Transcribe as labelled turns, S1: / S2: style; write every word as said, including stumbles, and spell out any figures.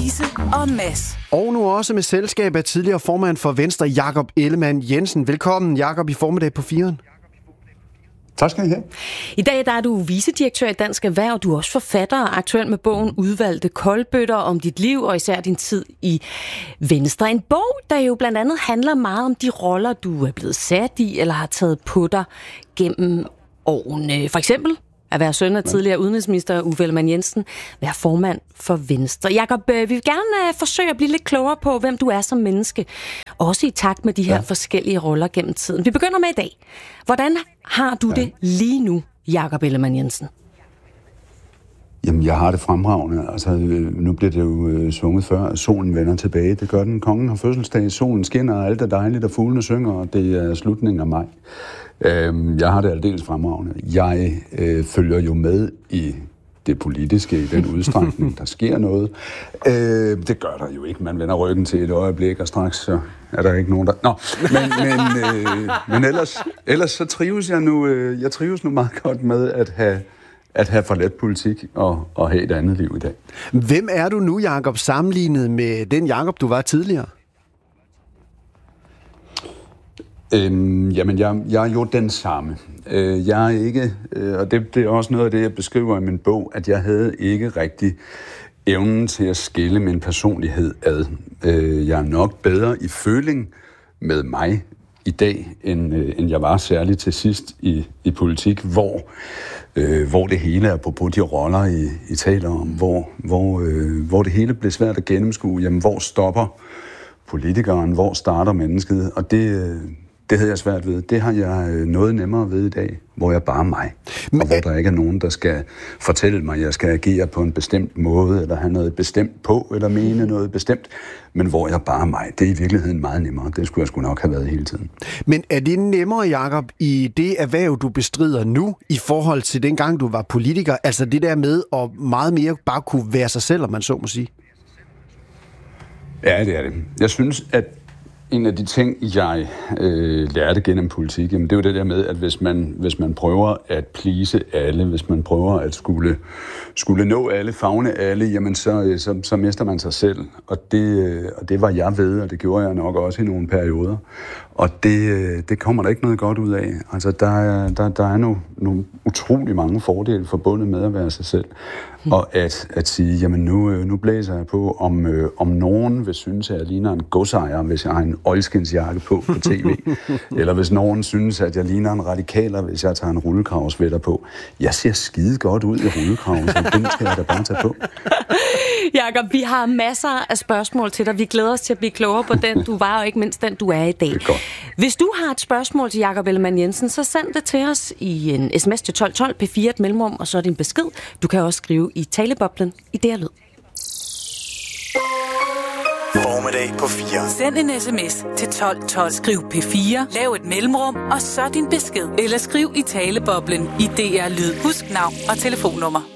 S1: Louise og Mads.
S2: Og nu også med selskab af tidligere formand for Venstre, Jakob Ellemann-Jensen. Velkommen, Jakob, i formiddag på firen.
S3: Tak skal I have.
S4: I dag der er du vicedirektør i Dansk Erhverv. Du er også forfatter og aktuel med bogen Udvalgte koldbøtter om dit liv og især din tid i Venstre. En bog, der jo blandt andet handler meget om de roller, du er blevet sat i eller har taget på dig gennem årene. For eksempel at være søn af tidligere udenrigsminister Uffe Ellemann-Jensen, være formand for Venstre. Jakob, vi vil gerne forsøge at blive lidt klogere på, hvem du er som menneske. Også i takt med de her ja. forskellige roller gennem tiden. Vi begynder med i dag. Hvordan har du ja. det lige nu, Jakob Ellemann-Jensen?
S3: Jamen, jeg har det fremragende. Altså, nu bliver det jo øh, sunget før, at solen vender tilbage. Det gør den. Kongen har fødselsdag, solen skinner, og alt er dejligt, og fuglene synger, og det er slutningen af maj. Øh, jeg har det aldeles fremragende. Jeg øh, følger jo med i det politiske, i den udstrækning, der sker noget. Øh, det gør der jo ikke. Man vender ryggen til et øjeblik, og straks så er der ikke nogen, der... Nå, men, men, øh, men ellers, ellers så trives jeg nu, øh, jeg trives nu meget godt med at have at have forladt politik og, og have et andet liv i dag.
S2: Hvem er du nu, Jakob, sammenlignet med den Jakob, du var tidligere?
S3: Øhm, jamen, jeg, jeg er jo den samme. Øh, jeg er ikke, øh, og det, det er også noget af det, jeg beskriver i min bog, at jeg havde ikke rigtig evnen til at skille min personlighed ad. Øh, jeg er nok bedre i føling med mig i dag, end, øh, end jeg var særligt til sidst i, i politik, hvor, øh, hvor det hele er på de roller, I, I taler om, hvor, hvor, øh, hvor det hele bliver svært at gennemskue. Jamen, hvor stopper politikeren, hvor starter mennesket, og det, øh, det havde jeg svært ved. Det har jeg noget nemmere ved i dag, hvor jeg bare er mig, Men, og hvor der ikke er nogen, der skal fortælle mig, at jeg skal agere på en bestemt måde, eller have noget bestemt på, eller mene noget bestemt, men hvor jeg bare er mig. Det er i virkeligheden meget nemmere. Det skulle jeg sgu nok have været hele tiden.
S2: Men er det nemmere, Jakob, i det erhverv, du bestrider nu, i forhold til dengang, du var politiker? Altså det der med at meget mere bare kunne være sig selv, om man så må sige?
S3: Ja, det er det. Jeg synes, at en af de ting, jeg øh, lærte gennem politik, jamen, det er jo det der med, at hvis man, hvis man prøver at please alle, hvis man prøver at skulle, skulle nå alle, favne alle, jamen så, så, så mister man sig selv. Og det, og det var jeg ved, og det gjorde jeg nok også i nogle perioder. Og det, det kommer der ikke noget godt ud af. Altså, der er, der, der er nogle, nogle utrolig mange fordele forbundet med at være sig selv. Mm. Og at, at sige, jamen nu, nu blæser jeg på, om, øh, om nogen vil synes, at jeg ligner en godsejer, hvis jeg har en oilskinsjakke på på tv. Eller hvis nogen synes, at jeg ligner en radikaler, hvis jeg tager en rullekravsvætter på. Jeg ser skide godt ud i rullekraven, så den skal jeg da bare tage på.
S4: Jakob, vi har masser af spørgsmål til dig. Vi glæder os til at blive klogere på den, du var, og ikke mindst den, du er i dag. Hvis du har et spørgsmål til Jakob Ellemann-Jensen, så send det til os i en sms til tolv tolv, P fire et mellemrum, og så er din besked. Du kan også skrive i taleboblen i D R Lyd.
S1: Formiddag på fire. Send en sms til tolv tolv. Skriv P fire, lav et mellemrum, og så din besked. Eller skriv i taleboblen i D R Lyd. Husk navn og telefonnummer.